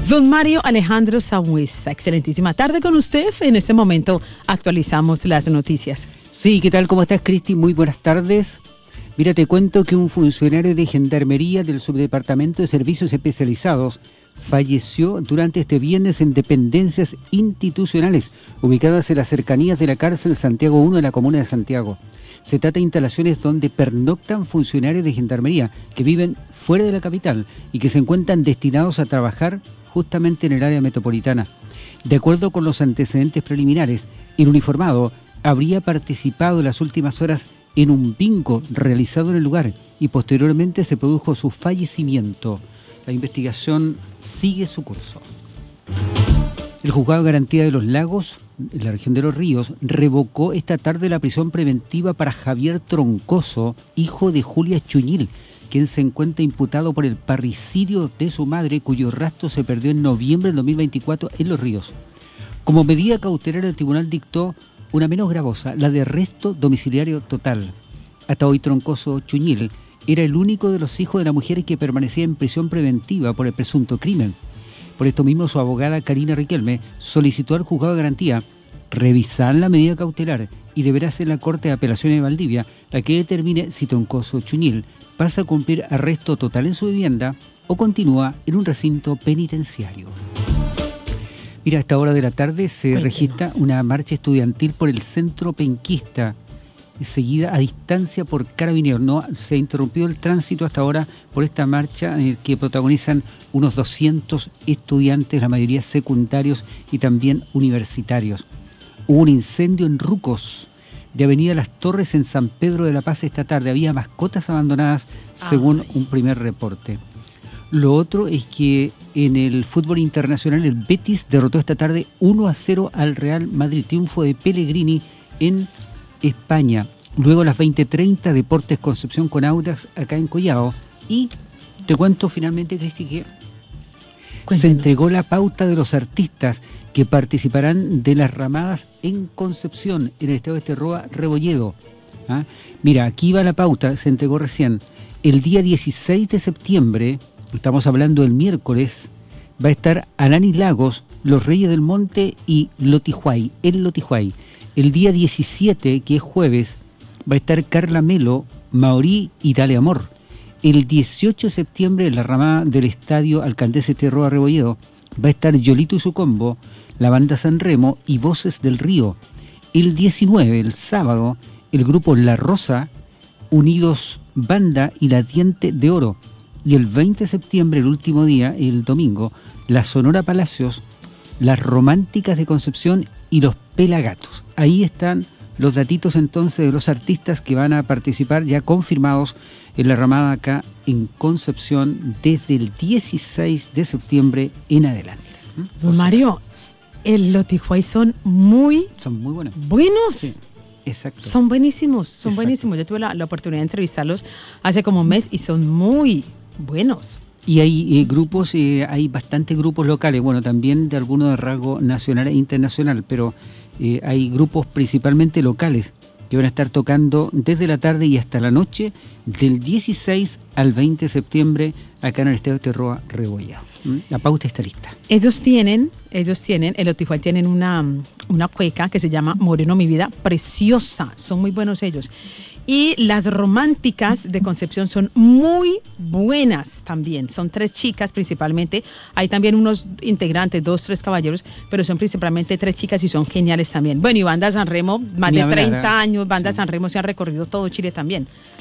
Don Mario Alejandro Sangüesa, excelentísima tarde con usted. En este momento actualizamos las noticias. Sí, ¿qué tal? ¿Cómo estás, Cristi? Muy buenas tardes. Mira, te cuento que un funcionario de Gendarmería del Subdepartamento de Servicios Especializados falleció durante este viernes en dependencias institucionales ubicadas en las cercanías de la cárcel Santiago 1 de la comuna de Santiago. Se trata de instalaciones donde pernoctan funcionarios de Gendarmería que viven fuera de la capital y que se encuentran destinados a trabajar justamente en el área metropolitana. De acuerdo con los antecedentes preliminares, el uniformado habría participado en las últimas horas en un bingo realizado en el lugar y posteriormente se produjo su fallecimiento. La investigación sigue su curso. El Juzgado de Garantía de los Lagos, en la región de Los Ríos, revocó esta tarde la prisión preventiva para Javier Troncoso, hijo de Julia Chuñil, quien se encuentra imputado por el parricidio de su madre, cuyo rastro se perdió en noviembre del 2024 en Los Ríos. Como medida cautelar, el tribunal dictó una menos gravosa, la de arresto domiciliario total. Hasta hoy Troncoso Chuñil era el único de los hijos de la mujer que permanecía en prisión preventiva por el presunto crimen. Por esto mismo, su abogada Karina Riquelme solicitó al Juzgado de Garantía revisar la medida cautelar y deberá ser la Corte de Apelaciones de Valdivia la que determine si Troncoso Chuñil pasa a cumplir arresto total en su vivienda o continúa en un recinto penitenciario. Mira, a esta hora de la tarde se registra una marcha estudiantil por el centro penquista, seguida a distancia por carabineros. No se ha interrumpido el tránsito hasta ahora por esta marcha que protagonizan unos 200 estudiantes, la mayoría secundarios y también universitarios. Hubo un incendio en Rucos, de Avenida Las Torres en San Pedro de la Paz esta tarde. Había mascotas abandonadas, según un primer reporte. Lo otro es que en el fútbol internacional el Betis derrotó esta tarde 1-0 al Real Madrid. Triunfo de Pellegrini en España. Luego a las 20:30 Deportes Concepción con Audax acá en Collao. Y te cuento finalmente, Cristi, que se entregó la pauta de los artistas que participarán de las ramadas en Concepción, en el estado de Esterroa, Rebolledo. ¿Ah? Mira, aquí va la pauta, se entregó recién. El día 16 de septiembre, estamos hablando del miércoles, va a estar Alanis Lagos, Los Reyes del Monte y Lotijuay, el Lotijuay. El día 17, que es jueves, va a estar Carla Melo, Maorí y Dale Amor. El 18 de septiembre, en la ramada del Estadio Alcaldesa Esterroa Rebolledo, va a estar Yolito y su combo, la banda San Remo y Voces del Río. El 19, el sábado, el grupo La Rosa, Unidos Banda y La Diente de Oro. Y el 20 de septiembre, el último día, el domingo, la Sonora Palacios, las Románticas de Concepción y los Pelagatos. Ahí están los datitos entonces de los artistas que van a participar ya confirmados en la ramada acá en Concepción desde el 16 de septiembre en adelante. Mario, el Lotijuay son muy buenos. ¿Buenos? Sí, exacto. Son buenísimos, buenísimos. Yo tuve la oportunidad de entrevistarlos hace como un mes y son muy buenos. Y hay grupos, hay bastantes grupos locales, bueno, también de algunos de rasgo nacional e internacional, pero hay grupos principalmente locales que van a estar tocando desde la tarde y hasta la noche del 16 al 20 de septiembre acá en el Estadio Esterroa Rebolledo. La pauta está lista. Ellos tienen, el Lotijuay tienen una cueca que se llama Moreno mi vida, preciosa, son muy buenos ellos. Y las Románticas de Concepción son muy buenas también. Son 3 chicas principalmente. Hay también unos integrantes, 2, 3 caballeros, pero son principalmente 3 chicas y son geniales también. Bueno, y Banda San Remo, más de 30 años, Banda San Remo se han recorrido todo Chile también.